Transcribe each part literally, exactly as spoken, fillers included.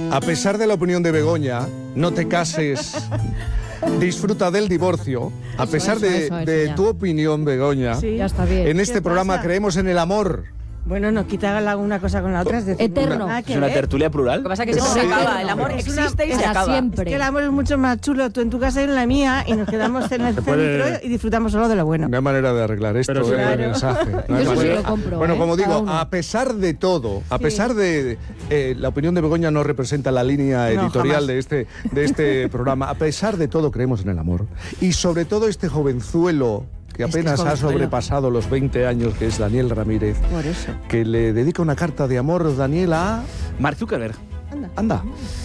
A pesar de la opinión de Begoña, no te cases, disfruta del divorcio. A pesar Eso, de, eso, eso, de ya. tu opinión, Begoña, Sí. Ya está bien. en este ¿Qué programa pasa? creemos en el amor. Bueno, no quita la- una cosa con la otra, es decir, Eterno. nada que ¿Es una ver. tertulia plural? Lo que pasa es que No, siempre se sí. acaba. El amor Es una- existe y se para acaba. siempre. Es que el amor es mucho más chulo, tú en tu casa y en la mía, y nos quedamos en el Se centro puede- y disfrutamos solo de lo bueno. No hay manera de arreglar esto, Pero sí. eh, el Claro. mensaje. No hay Yo sí manera. lo compro, Bueno, ¿eh? como Cada digo, uno. a pesar de todo, a Sí. pesar de eh, la opinión de Begoña no representa la línea No, editorial jamás. de este de este programa. A pesar de todo creemos en el amor y sobre todo este jovenzuelo que Este apenas ha jovenzuelo. sobrepasado los veinte años, que es Daniel Ramírez, Por eso. que le dedica una carta de amor, Daniel, a... Mark Zuckerberg. Anda.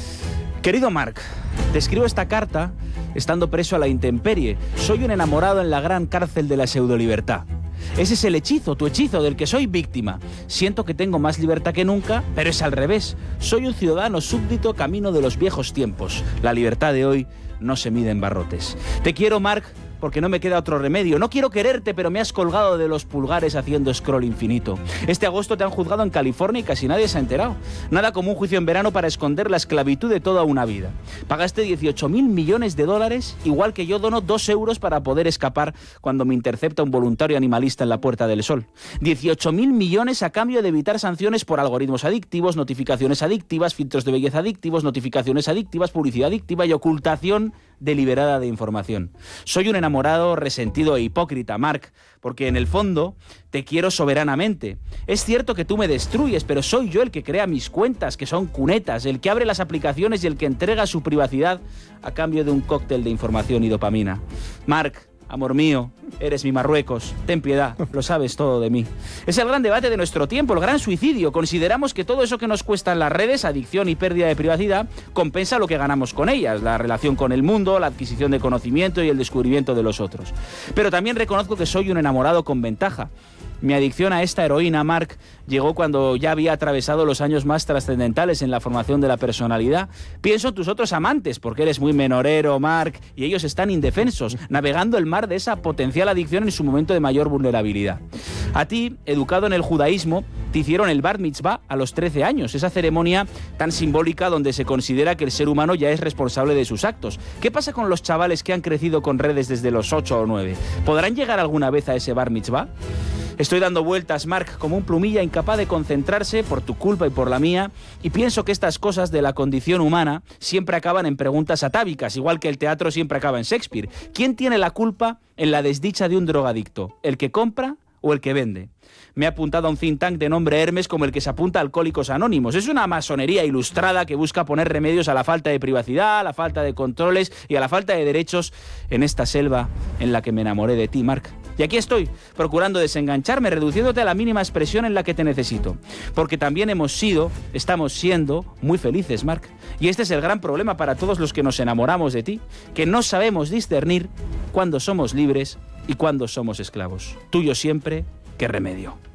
Querido Mark, te escribo esta carta estando preso a la intemperie. Soy un enamorado en la gran cárcel de la pseudolibertad. Ese es el hechizo, tu hechizo, del que soy víctima. Siento que tengo más libertad que nunca, pero es al revés. Soy un ciudadano súbdito camino de los viejos tiempos. La libertad de hoy no se mide en barrotes. Te quiero, Mark, porque no me queda otro remedio. No quiero quererte, pero me has colgado de los pulgares haciendo scroll infinito. Este agosto te han juzgado en California y casi nadie se ha enterado. Nada como un juicio en verano para esconder la esclavitud de toda una vida. Pagaste dieciocho mil millones de dólares, igual que yo dono dos euros para poder escapar cuando me intercepta un voluntario animalista en la Puerta del Sol. dieciocho mil millones a cambio de evitar sanciones por algoritmos adictivos, notificaciones adictivas, filtros de belleza adictivos, notificaciones adictivas, publicidad adictiva y ocultación deliberada de información. Soy un enamorado, resentido e hipócrita, Mark, porque en el fondo te quiero soberanamente. Es cierto que tú me destruyes, pero soy yo el que crea mis cuentas, que son cunetas, el que abre las aplicaciones y el que entrega su privacidad a cambio de un cóctel de información y dopamina. Mark, amor mío, eres mi Marruecos, ten piedad, lo sabes todo de mí. Es el gran debate de nuestro tiempo, el gran suicidio. Consideramos que todo eso que nos cuestan las redes, adicción y pérdida de privacidad, compensa lo que ganamos con ellas, la relación con el mundo, la adquisición de conocimiento y el descubrimiento de los otros. Pero también reconozco que soy un enamorado con ventaja. Mi adicción a esta heroína, Mark, llegó cuando ya había atravesado los años más trascendentales en la formación de la personalidad. Pienso en tus otros amantes, porque eres muy menorero, Mark, y ellos están indefensos, navegando el mar de esa potencial adicción en su momento de mayor vulnerabilidad. A ti, educado en el judaísmo, te hicieron el Bar Mitzvah a los trece años, esa ceremonia tan simbólica donde se considera que el ser humano ya es responsable de sus actos. ¿Qué pasa con los chavales que han crecido con redes desde los ocho o nueve? ¿Podrán llegar alguna vez a ese Bar Mitzvah? Estoy dando vueltas, Mark, como un plumilla incapaz de concentrarse por tu culpa y por la mía, y pienso que estas cosas de la condición humana siempre acaban en preguntas atávicas, igual que el teatro siempre acaba en Shakespeare. ¿Quién tiene la culpa en la desdicha de un drogadicto? ¿El que compra o el que vende? Me he apuntado a un think tank de nombre Hermes como el que se apunta a Alcohólicos Anónimos. Es una masonería ilustrada que busca poner remedios a la falta de privacidad, a la falta de controles y a la falta de derechos en esta selva en la que me enamoré de ti, Mark. Y aquí estoy, procurando desengancharme, reduciéndote a la mínima expresión en la que te necesito. Porque también hemos sido, estamos siendo, muy felices, Mark. Y este es el gran problema para todos los que nos enamoramos de ti, que no sabemos discernir cuándo somos libres y cuándo somos esclavos. Tuyo siempre, ¿qué remedio?